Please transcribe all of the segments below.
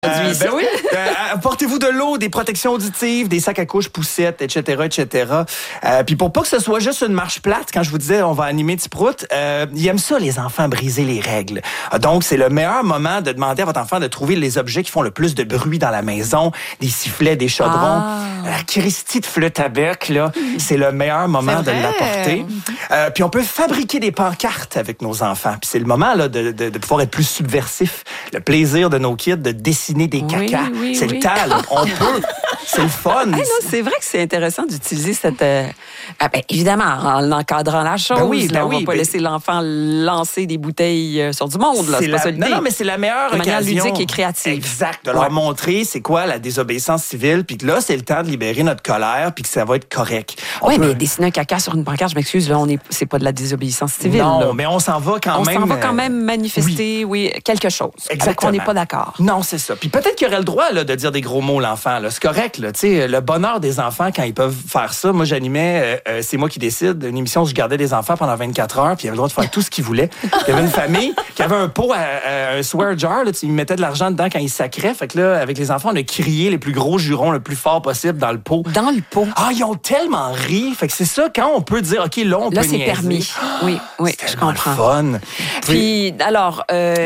Oui. Portez-vous de l'eau, des protections auditives, des sacs à couches, poussettes, etc., etc. Puis pour pas que ce soit juste une marche plate, quand je vous disais on va animer Tiprout, ils aiment ça les enfants briser les règles. Donc c'est le meilleur moment de demander à votre enfant de trouver les objets qui font le plus de bruit dans la maison, des sifflets, des chaudrons. La Christie de flûte à bec, là, c'est le meilleur moment de l'apporter. Puis on peut fabriquer des pancartes avec nos enfants. Puis c'est le moment là de pouvoir être plus subversif. Le plaisir de nos kids de dessiner des cacas. C'est le temps, là. On peut. C'est le fun. Hey, non, c'est vrai que c'est intéressant d'utiliser cette... évidemment, en encadrant la chose. On va pas laisser l'enfant lancer des bouteilles sur du monde. Là. C'est pas ça l'idée. Non, mais c'est la meilleure occasion. De manière ludique et créative. Exact. De leur montrer c'est quoi la désobéissance civile, puis que là, c'est le temps de libérer notre colère, puis que ça va être correct. Mais dessiner un caca sur une pancarte, je m'excuse, là, c'est pas de la désobéissance civile. Non, là. Mais on s'en va quand même... On s'en va quand même manifester, quelque chose. Exactement. On n'est pas d'accord. Non, c'est ça. Puis peut-être qu'il aurait le droit là, de dire des gros mots, l'enfant. Là. C'est correct. Là. Le bonheur des enfants quand ils peuvent faire ça. Moi, j'animais C'est moi qui décide, une émission où je gardais des enfants pendant 24 heures, puis ils avaient le droit de faire tout ce qu'ils voulaient. Il y avait une famille qui avait un pot, un swear jar. Là, ils mettaient de l'argent dedans quand ils sacraient. Fait que là, avec les enfants, on a crié les plus gros jurons le plus fort possible dans le pot. Dans le pot? Ah, ils ont tellement ri. Fait que c'est ça, quand on peut dire, OK, là, on peut niaiser. Là, c'est permis. Oui, je comprends. Fun. Puis, alors,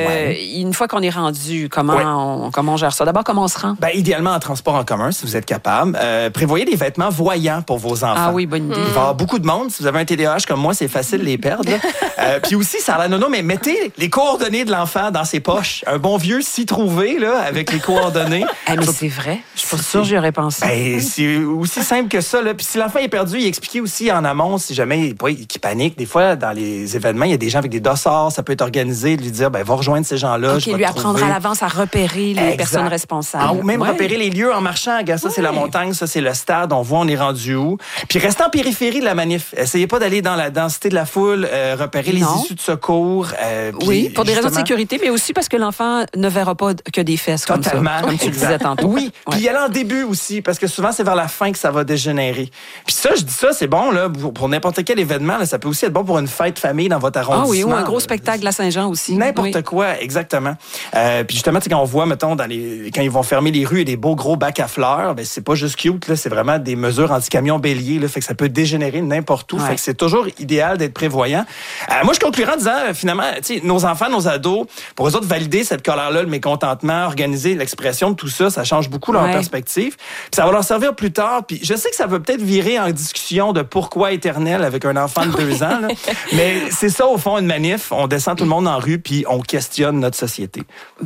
une fois qu'on est rendu, comment on gère ça? D'abord, comment on se rend? Idéalement, en transport en commun, si vous êtes capable. Prévoyez des vêtements voyants pour vos enfants. Ah oui, bonne idée. Il va y avoir beaucoup de monde. Si vous avez un TDAH comme moi, c'est facile de les perdre. Puis aussi, ça a l'air nono, mais mettez les coordonnées de l'enfant dans ses poches. Un bon vieux s'y trouver, là, avec les coordonnées. Mais c'est vrai. Je suis pas sûre que j'y aurais pensé. C'est aussi simple que ça, là. Puis si l'enfant est perdu, il expliquait aussi en amont, si jamais il panique. Des fois, dans les événements, il y a des gens avec des dossards. Ça peut être organisé de lui dire, va rejoindre ces gens-là. OK, lui apprendre à l'avance à repérer les personnes responsables. Ou même repérer les lieux en marchant. Regarde, ça, c'est la montagne, ça, c'est le stade. On voit, on est rendu où. Puis restez en périphérie de la manif. Essayez pas d'aller dans la densité de la foule, repérer les issues de secours. Pour des raisons de sécurité, mais aussi parce que l'enfant ne verra pas que des fesses comme ça. Comme tu disais tantôt. Oui, puis y aller en début aussi, parce que souvent, c'est vers la fin que ça va dégénérer. Puis ça, je dis ça, c'est bon là pour n'importe quel événement. Là, ça peut aussi être bon pour une fête famille dans votre arrondissement. Ah oui, ou un gros spectacle à Saint-Jean aussi. N'importe quoi, exactement. Puis justement, quand on voit, mettons, quand ils vont fermer les rues et des beaux gros bacs à fleurs, c'est pas juste cute, là, c'est vraiment des mesures anti-camions béliers, là, fait que ça peut dégénérer n'importe où. Fait que c'est toujours idéal d'être prévoyant. Moi, je conclurai en disant, finalement, nos enfants, nos ados, pour eux autres, valider cette colère-là, le mécontentement, organiser l'expression de tout ça, ça change beaucoup leur perspective. Puis ça va leur servir plus tard. Puis je sais que ça va peut-être virer en discussion de pourquoi éternel avec un enfant de 2 ans, là, mais c'est ça, au fond, une manif. On descend tout le monde en rue, puis on questionne notre société.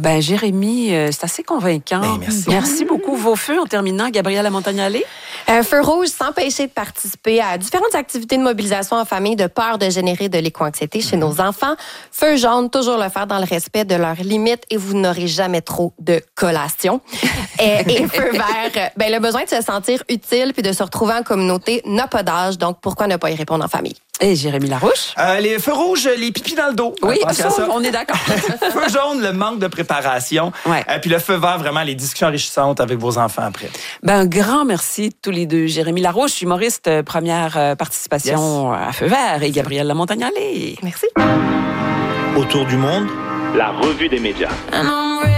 Jérémy, c'est assez convaincant. Merci beaucoup. Vos feux, en terminant, Gabrielle Lamontagne-Allé? Feu rouge, s'empêcher de participer à différentes activités de mobilisation en famille de peur de générer de l'éco-anxiété chez nos enfants. Feu jaune, toujours le faire dans le respect de leurs limites et vous n'aurez jamais trop de collations. Et feu vert, le besoin de se sentir utile puis de se retrouver en communauté n'a pas d'âge, donc pourquoi ne pas y répondre en famille? Et Jérémy Larouche? Les feux rouges, les pipis dans le dos. Oui, ça, on est d'accord. Feu jaune, le manque de préparation. Puis le feu vert, vraiment, les discussions enrichissantes avec vos enfants après. Un grand merci tous les deux. Jérémy Larouche, humoriste, première participation à Feu vert, et Gabrielle Lamontagne-Allé. Merci. Autour du monde, la revue des médias.